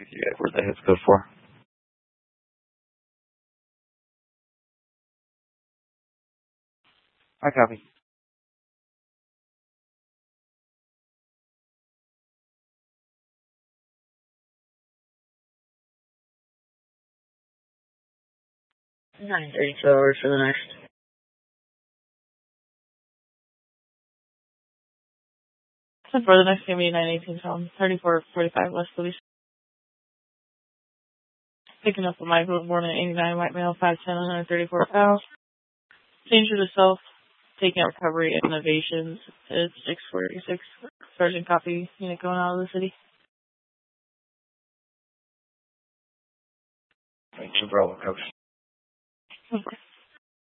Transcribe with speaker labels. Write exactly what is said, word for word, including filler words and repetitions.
Speaker 1: You guys, where's the hits code for? I copy. nine thirty-two hours for the next. So for the next, give me nine eighteen from thirty-four forty-five West Louis. Picking up a migrant born in eighty-nine, white male, five ten, one thirty-four pounds. Danger to self, taking out recovery innovations. It's six forty-six. Sergeant copy, unit going out of the city. Thank you, Bravo, Coach.